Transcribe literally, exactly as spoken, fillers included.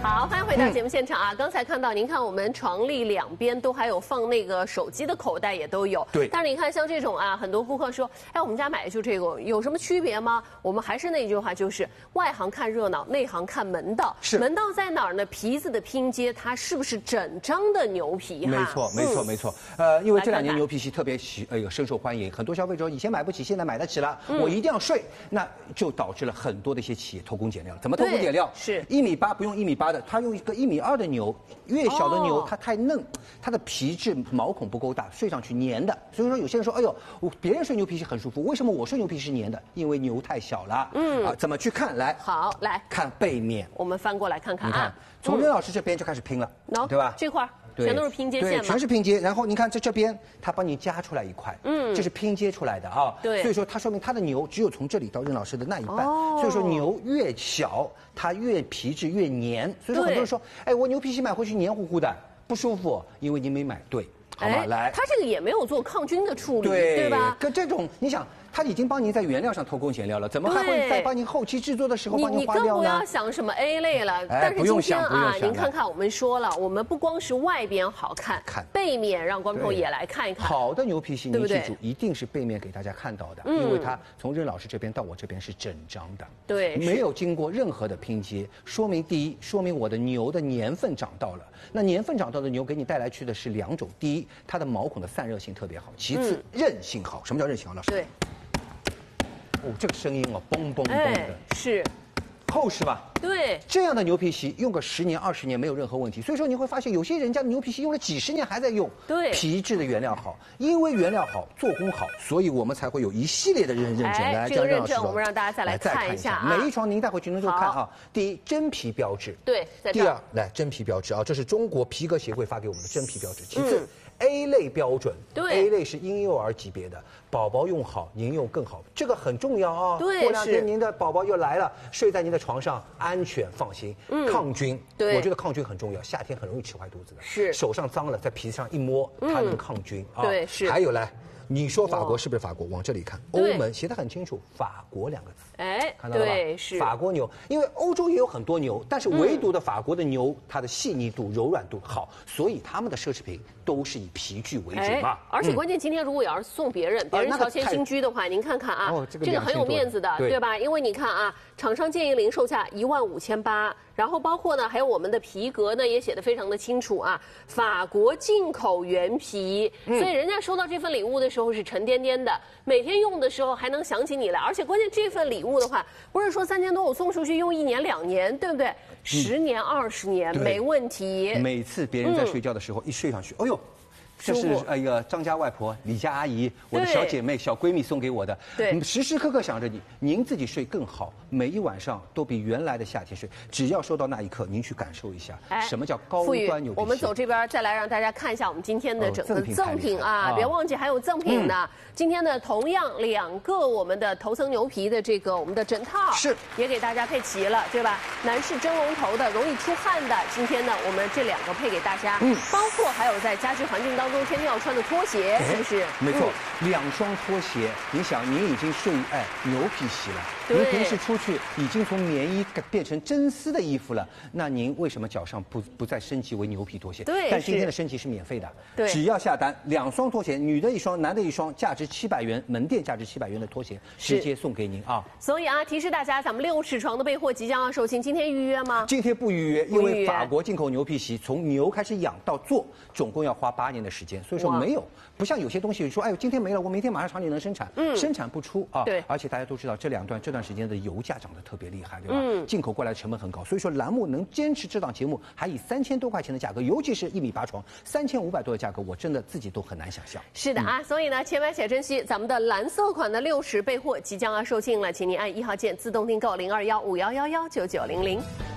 好，欢迎回到节目现场啊！嗯、刚才看到您看我们床立两边都还有放那个手机的口袋也都有。 对。 但是你看像这种啊，很多顾客说，哎，我们家买的就这个，有什么区别吗？我们还是那句话，就是外行看热闹，内行看门道。 是。 门道在哪儿呢？皮子的拼接，它是不是整张的牛皮哈？ 没错，没错，嗯、没错。呃，因为这两年牛皮席特别喜呃深受欢迎，很多消费者以前买不起，现在买得起了，嗯、我一定要睡，那就导致了很多的一些企业偷工减料。怎么偷工减料？ 是一米八不用一米八的，他用一个一米二的牛，越小的牛、哦、它太嫩，它的皮质毛孔不够大，睡上去粘的。所以说有些人说，哎呦，别人睡牛皮席很舒服，为什么我睡牛皮是粘的？因为牛太小了。嗯啊，怎么去看？来， 好，来看背面， 我们翻过来看看啊。 你看，从任老师这边就开始拼了，嗯、对吧？ 这块全都是拼接线嘛， 对，全是拼接。然后你看在这边，他帮你夹出来一块，嗯，这是拼接出来的啊。 对， 所以说它说明它的牛只有从这里到任老师的那一半。哦，所以说牛越小，它越皮质越黏。所以说很多人说，哎，我牛皮席买回去黏糊糊的，不舒服，因为你没买对。好吧，来， 它这个也没有做抗菌的处理， 对， 对吧？ 跟这种，你想，他已经帮您在原料上偷工减料了，怎么还会在帮您后期制作的时候帮您花掉呢？ 你更不要想什么 A 类了。 哎， 但是今天啊，您看看，我们说了，我们不光是外边好看， 看背面，让观众朋友也来看一看。 好的牛皮席，您记住，一定是背面给大家看到的，因为它从任老师这边到我这边是整张的， 对， 没有经过任何的拼接，说明第一，说明我的牛的年份长到了。那年份长到的牛给你带来去的是两种，第一，它的毛孔的散热性特别好，其次、嗯、韧性好。什么叫韧性好？老师？ 对。 哦，这个声音哦，嘣嘣嘣的， 哎、是。 厚实吧？ 对， 这样的牛皮席用个十年、二十年没有任何问题。所以说你会发现，有些人家的牛皮席用了几十年还在用。 对， 皮质的原料好，因为原料好，做工好，所以我们才会有一系列的认认证。 哎、 来， 这个认证我们让大家再来看一下啊。 每一床您带回去您就看啊。第一，真皮标志。 对，在第二，来真皮标志啊，这是中国皮革协会发给我们的真皮标志。其次。嗯A 类标准， 对 ，A 类是婴幼儿级别的，宝宝用好，您用更好，这个很重要啊。 对， 过两天您的宝宝又来了，睡在您的床上，安全放心，嗯、抗菌。 对， 我觉得抗菌很重要，夏天很容易吃坏肚子的。 是， 手上脏了，在皮上一摸，它能抗菌、 嗯、啊。对，是。 还有来。你说法国是不是法国？往这里看，欧盟写得很清楚，法国两个字， 哎， 看到了吧？ 对，是法国牛，因为欧洲也有很多牛，但是唯独的法国的牛，它的细腻度、柔软度好，所以他们的奢侈品都是以皮具为主嘛。 而且关键今天如果要是送别人，别人乔迁新居的话，您看看啊，这个很有面子的，对吧？因为你看啊，厂商建议零售价一万五千八。然后包括呢，还有我们的皮革呢，也写得非常的清楚啊，法国进口原皮，嗯、所以人家收到这份礼物的时候是沉甸甸的，每天用的时候还能想起你来，而且关键这份礼物的话，不是说三千多我送出去用一年两年，对不对？十年二十年没问题。 每次别人在睡觉的时候，嗯、一睡上去，哎呦。这是哎呀，张家外婆、李家阿姨，我的小姐妹、小闺蜜送给我的。 对， 时时刻刻想着你，您自己睡更好，每一晚上都比原来的夏天睡。只要收到那一刻，您去感受一下，哎、什么叫高端牛皮席。 我们走这边再来让大家看一下我们今天的整个赠品啊，哦、别忘记还有赠品呢。嗯、今天呢，同样两个我们的头层牛皮的这个我们的枕套是也给大家配齐了，对吧？男士蒸笼头的，容易出汗的，今天呢我们这两个配给大家。嗯，包括还有在家居环境当中天天要穿的拖鞋，是不是？ 没错，嗯、两双拖鞋。你想，您已经睡哎牛皮席了，您平时出去已经从棉衣变成真丝的衣服了，那您为什么脚上不不再升级为牛皮拖鞋？ 对， 但今天的升级是免费的， 对， 只要下单两双拖鞋，女的一双，男的一双，价值七百元，门店价值七百元的拖鞋直接送给您啊！ 所以啊，提示大家，咱们六尺床的备货即将要售罄，今天预约吗？ 今天不预约，因为法国进口牛皮席从牛开始养到做，总共要花八年的时间，所以说没有。不像有些东西说，哎呦，今天没了，我明天马上厂里能生产，嗯，生产不出啊。 对， 而且大家都知道，这两段这段时间的油价涨得特别厉害，对吧？嗯，进口过来的成本很高，所以说栏目能坚持这档节目，还以三千多块钱的价格，尤其是一米八床，三千五百多的价格，我真的自己都很难想象。 是的啊，嗯、所以呢，且买且珍惜，咱们的蓝色款的六尺备货即将要售罄了，请您按一号键自动订购零二幺五幺幺幺九九零零。